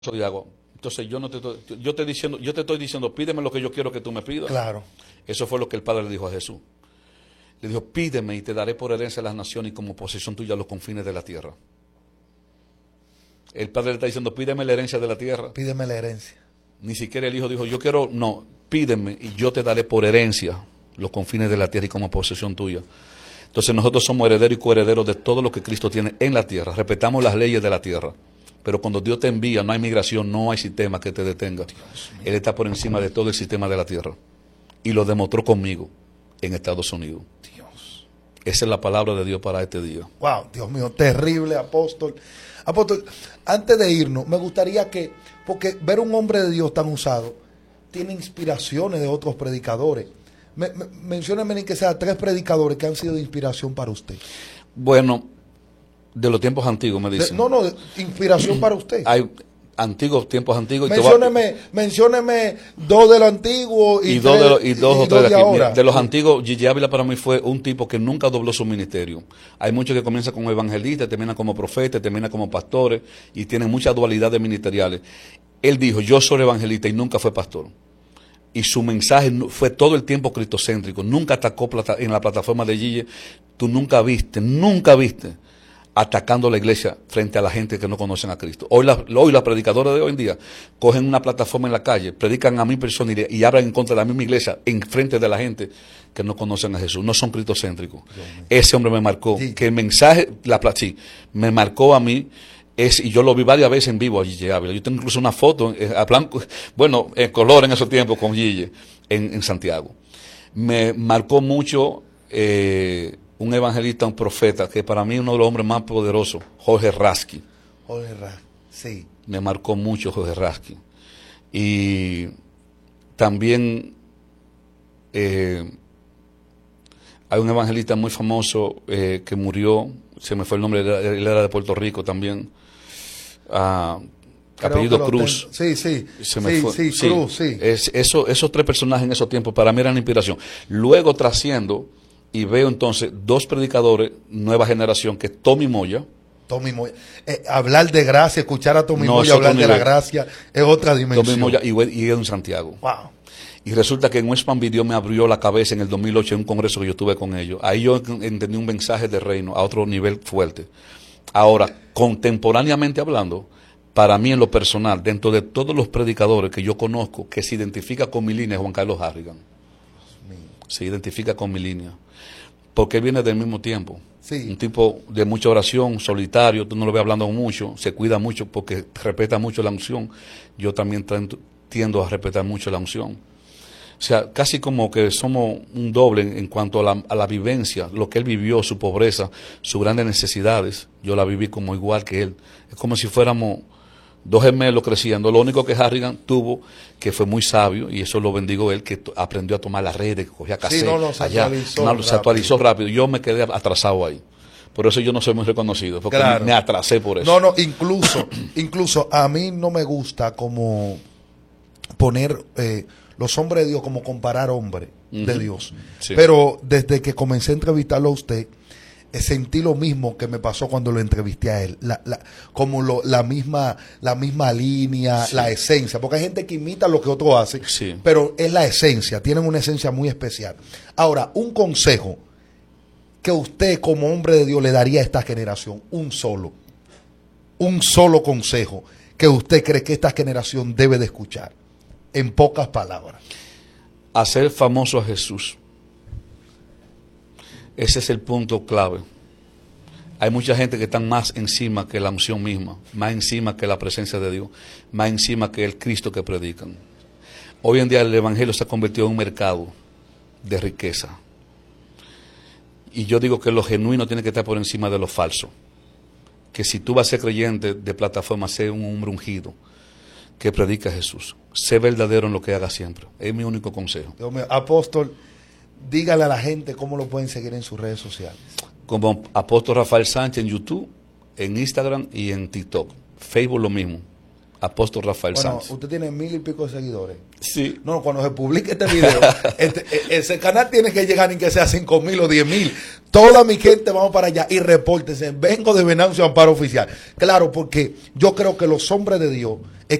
de agua. Entonces yo te estoy diciendo, pídeme lo que yo quiero que tú me pidas. Claro. Eso fue lo que el Padre le dijo a Jesús. Le dijo, pídeme y te daré por herencia las naciones y como posesión tuya los confines de la tierra. El Padre le está diciendo, pídeme la herencia de la tierra. Pídeme la herencia. Ni siquiera el Hijo dijo, yo quiero, no, pídeme y yo te daré por herencia los confines de la tierra y como posesión tuya. Entonces nosotros somos herederos y coherederos de todo lo que Cristo tiene en la tierra. Respetamos las leyes de la tierra. Pero cuando Dios te envía, no hay migración, no hay sistema que te detenga. Él está por encima de todo el sistema de la tierra. Y lo demostró conmigo en Estados Unidos. Dios. Esa es la palabra de Dios para este día. Wow, Dios mío, terrible, apóstol. Apóstol, antes de irnos, me gustaría que, porque ver un hombre de Dios tan usado, tiene inspiraciones de otros predicadores. Mencióneme ni que sea 3 predicadores que han sido de inspiración para usted. Bueno, de los tiempos antiguos, me dicen. De inspiración para usted. Hay antiguos, tiempos antiguos. Mencióneme 2 de los antiguos y dos o tres de aquí. Ahora. De los antiguos, Gigi Ávila para mí fue un tipo que nunca dobló su ministerio. Hay muchos que comienzan como evangelistas, terminan como profetas, terminan como pastores y tienen muchas dualidades ministeriales. Él dijo, yo soy evangelista y nunca fue pastor. Y su mensaje fue todo el tiempo cristocéntrico. Nunca atacó en la plataforma de Gigi. Tú nunca viste atacando la iglesia frente a la gente que no conocen a Cristo. Hoy las predicadoras de hoy en día cogen una plataforma en la calle, predican a 1000 personas y hablan en contra de la misma iglesia en frente de la gente que no conocen a Jesús. No son cristocéntricos. Ese hombre me marcó. Sí. Que el mensaje, me marcó a mí. Y yo lo vi varias veces en vivo a Gigi Ávila. Yo tengo incluso una foto en color en esos tiempos con Gigi en Santiago. Me marcó mucho un evangelista, un profeta, que para mí es uno de los hombres más poderosos, Jorge Raskin. Jorge Raskin, sí. Me marcó mucho Jorge Raskin. Y también hay un evangelista muy famoso que murió, se me fue el nombre, él era de Puerto Rico también, apellido Cruz. Sí, Cruz, sí. Esos 3 personajes en esos tiempos para mí eran inspiración. Luego trasciendo y veo entonces 2 predicadores, nueva generación, que es Tommy Moya. Hablar de gracia, escuchar a Tommy Moya hablar de la gracia, es otra dimensión. Tommy Moya y Edwin Santiago. Wow. Y resulta que en un Spam Video me abrió la cabeza en el 2008 en un congreso que yo tuve con ellos. Ahí yo entendí un mensaje de reino a otro nivel fuerte. Ahora, contemporáneamente hablando, para mí en lo personal, dentro de todos los predicadores que yo conozco, que se identifica con mi línea, es Juan Carlos Harrigan. Se identifica con mi línea. Porque él viene del mismo tiempo. Sí. Un tipo de mucha oración, solitario, tú no lo ves hablando mucho, se cuida mucho porque respeta mucho la unción. Yo también tiendo a respetar mucho la unción. O sea, casi como que somos un doble en cuanto a la vivencia, lo que él vivió, su pobreza, sus grandes necesidades. Yo la viví como igual que él. Es como si fuéramos 2 gemelos creciendo. Lo único que Harrigan tuvo, que fue muy sabio, y eso lo bendigo él, que aprendió a tomar las redes, que cogía cassette, se actualizó rápido. Yo me quedé atrasado ahí. Por eso yo no soy muy reconocido, porque claro, me atrasé por eso. Incluso a mí no me gusta como poner los hombres de Dios, como comparar hombres de Dios. Sí. Pero desde que comencé a entrevistarlo a usted, sentí lo mismo que me pasó cuando lo entrevisté a él, la misma línea, sí, la esencia, porque hay gente que imita lo que otro hace, sí, pero es la esencia, tienen una esencia muy especial. Ahora, un consejo que usted como hombre de Dios le daría a esta generación, un solo consejo que usted cree que esta generación debe de escuchar, en pocas palabras. Hacer famoso a Jesús. Ese es el punto clave. Hay mucha gente que está más encima que la unción misma, más encima que la presencia de Dios, más encima que el Cristo que predican. Hoy en día el Evangelio se ha convertido en un mercado de riqueza. Y yo digo que lo genuino tiene que estar por encima de lo falso. Que si tú vas a ser creyente de plataforma, sé un hombre ungido que predica a Jesús. Sé verdadero en lo que haga siempre. Es mi único consejo. Dios mío, apóstol, dígale a la gente cómo lo pueden seguir en sus redes sociales. Como Apóstol Rafael Sánchez en YouTube, en Instagram y en TikTok. Facebook lo mismo. Apóstol Rafael Sánchez. Usted tiene 1000 y pico de seguidores. Sí. No, cuando se publique este video, ese canal tiene que llegar ni que sea 5000 o 10,000. Toda mi gente vamos para allá y repórtense. Vengo de Venancio Amparo Oficial. Claro, porque yo creo que los hombres de Dios